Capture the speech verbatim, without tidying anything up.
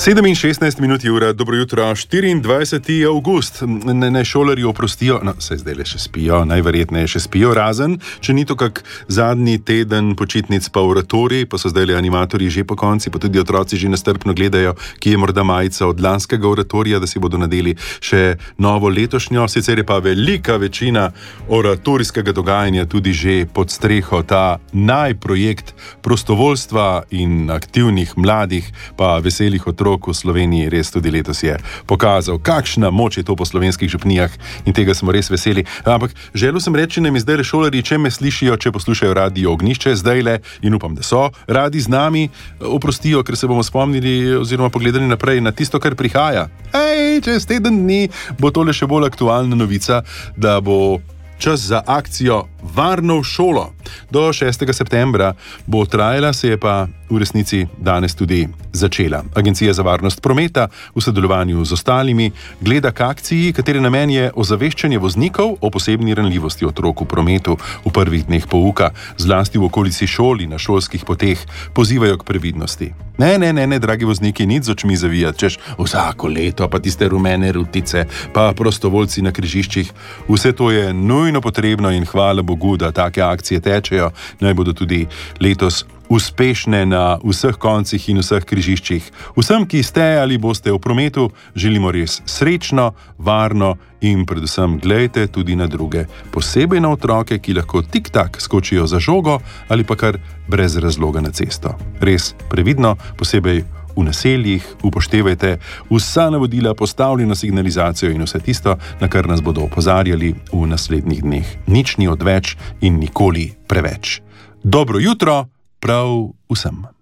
sedem in šestnajst minut je ura, dobro jutro, štiriindvajseti avgust. Ne, ne šolarji oprostijo, no, se zdaj le še spijo, najverjetneje še spijo, razen, če ni to kak zadnji teden počitnic pa oratorij, pa so zdaj le animatorji že po konci, pa tudi otroci že nestrpno gledajo, ki je morda majica od lanskega oratorija, da si bodo nadeli še novo letošnjo. Sicer je pa velika večina oratorijskega dogajanja tudi že pod streho, ta najprojekt prostovoljstva in aktivnih mladih, pa veselih otrok v Sloveniji res tudi letos je pokazal, kakšna moč je to po slovenskih župnijah in tega smo res veseli. Ampak želel sem reči, da mi zdaj le šolarji, če me slišijo, če poslušajo Radio Ognjišče, zdaj le in upam, da so radi z nami, oprostijo, ker se bomo spomnili oziroma pogledali naprej na tisto, kar prihaja. Ej, čez teden dni bo tole še bolj aktualna novica, da bo čas za akcijo Varno v šolo. Do šestega septembra bo trajala, se je pa v resnici danes tudi začela. Agencija za varnost prometa v sodelovanju z ostalimi gleda k akciji, katere namen je ozaveščanje voznikov o posebni ranljivosti otrok v prometu v prvih dneh pouka, zlasti v okolici šol in na šolskih poteh, pozivajo k previdnosti. Ne, ne, ne, ne, dragi vozniki, nič z očmi zavijati, češ vsako leto, pa tiste rumene rutice, pa prostovoljci na križiščih. Vse to je nujno potrebno in hvala Bogu, da take akcije tečejo, naj bodo tudi letos uspešne na vseh koncih in vseh križiščih. Vsem, ki ste ali boste v prometu, želimo res srečno, varno in predvsem gledajte tudi na druge, posebej na otroke, ki lahko tik-tak skočijo za žogo ali pa kar brez razloga na cesto. Res previdno, posebej v naseljih, upoštevajte vsa navodila, postavljeno signalizacijo in vse tisto, na kar nas bodo opozarjali v naslednjih dneh. Nič ni odveč in nikoli preveč. Dobro jutro prav vsem.